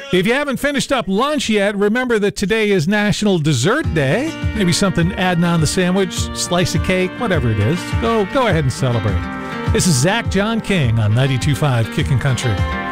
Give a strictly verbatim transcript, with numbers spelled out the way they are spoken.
If you haven't finished up lunch yet, remember that today is National Dessert Day. Maybe something adding on the sandwich, slice of cake, whatever it is. Go, go ahead and celebrate. This is Zach John King on ninety-two point five Kickin' Country.